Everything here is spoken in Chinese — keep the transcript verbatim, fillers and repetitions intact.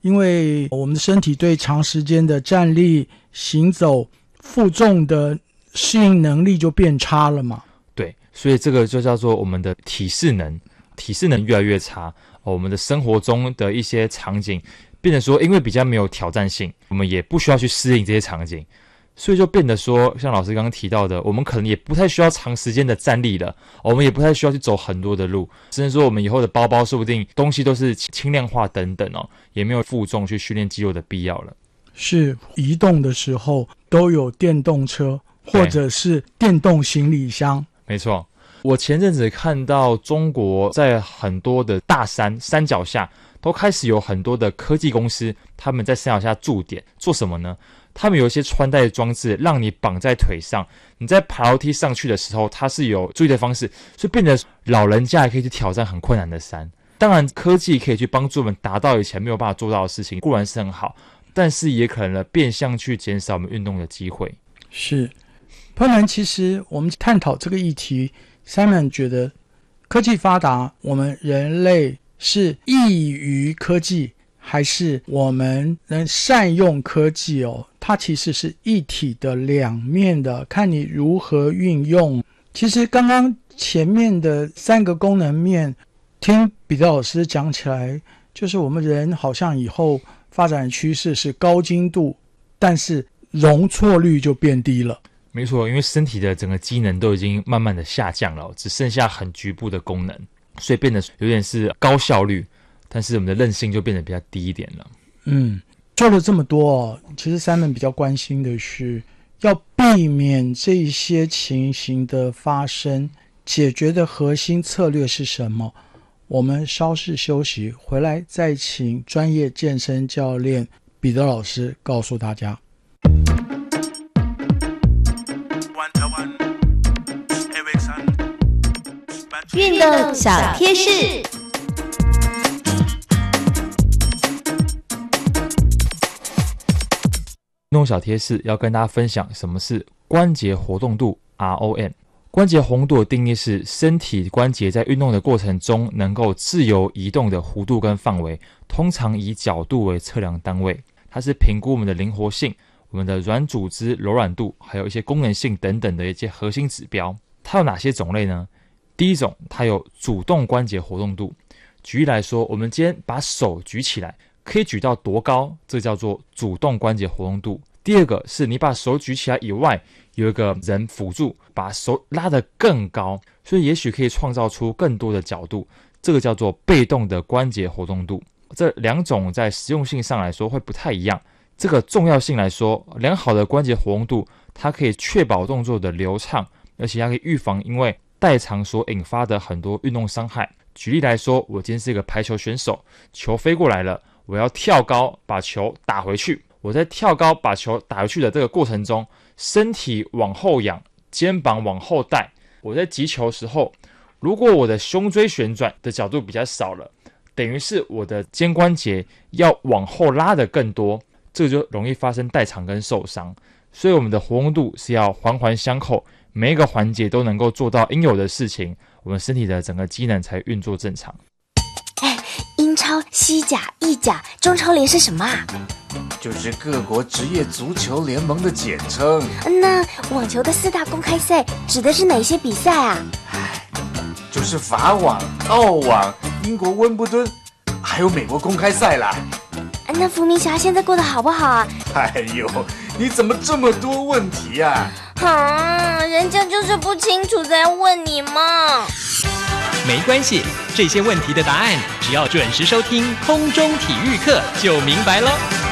因为我们的身体对长时间的站立、行走、负重的适应能力就变差了嘛。 对，所以这个就叫做我们的体适能，体适能越来越差，哦，我们的生活中的一些场景变得说，因为比较没有挑战性，我们也不需要去适应这些场景，所以就变得说，像老师刚刚提到的，我们可能也不太需要长时间的站立了，我们也不太需要去走很多的路，甚至说我们以后的包包说不定东西都是轻量化等等哦，也没有负重去训练肌肉的必要了。 是移动的时候都有电动车或者是电动行李箱。 没错，我前阵子看到中国在很多的大山山脚下都开始有很多的科技公司，他们在山脚下驻点做什么呢？他们有一些穿戴装置让你绑在腿上，你在爬楼梯上去的时候它是有注意的方式，所以变得老人家也可以去挑战很困难的山。当然科技可以去帮助我们达到以前没有办法做到的事情，固然是很好，但是也可能变相去减少我们运动的机会。 是，当然其实我们探讨这个议题， Simon 觉得科技发达，我们人类是益于科技，还是我们能善用科技哦？它其实是一体的两面的，看你如何运用。其实刚刚前面的三个功能面，听彼得老师讲起来，就是我们人好像以后发展趋势是高精度，但是容错率就变低了。 没错，因为身体的整个机能都已经慢慢的下降了，只剩下很局部的功能，所以变得有点是高效率，但是我们的韧性就变得比较低一点了。 嗯，说了这么多哦，其实 Simon 比较关心的是要避免这些情形的发生，解决的核心策略是什么？我们稍事休息，回来再请专业健身教练彼得老师告诉大家。 运动小贴士。 运动小贴士要跟大家分享什么是关节活动度 R O M。 关节活动度的定义是身体关节在运动的过程中能够自由移动的弧度跟范围，通常以角度为测量单位。它是评估我们的灵活性、我们的软组织柔软度，还有一些功能性等等的一些核心指标。它有哪些种类呢？第一种，它有主动关节活动度。举例来说，我们今天把手举起来，可以举到多高，这叫做主动关节活动度。第二个是你把手举起来以外，有一个人辅助，把手拉得更高，所以也许可以创造出更多的角度，这个叫做被动的关节活动度。这两种在实用性上来说会不太一样。这个重要性来说，良好的关节活动度，它可以确保动作的流畅，而且它可以预防因为代偿所引发的很多运动伤害。举例来说，我今天是一个排球选手，球飞过来了，我要跳高把球打回去。我在跳高把球打回去的这个过程中，身体往后仰，肩膀往后带。我在击球的时候，如果我的胸椎旋转的角度比较少了，等于是我的肩关节要往后拉的更多，这个就容易发生代偿跟受伤。所以我们的活动度是要环环相扣，每一个环节都能够做到应有的事情，我们身体的整个机能才运作正常。 哎，英超、西甲、意甲、中超联是什么啊？ 就是各国职业足球联盟的简称。 那网球的四大公开赛指的是哪些比赛啊？ 就是法网、澳网、英国温布顿，还有美国公开赛啦。 那伏明霞现在过得好不好啊？ 哎呦，你怎么这么多问题啊？ 啊，人家就是不清楚才问你嘛。 没关系，这些问题的答案只要准时收听空中体育课就明白了。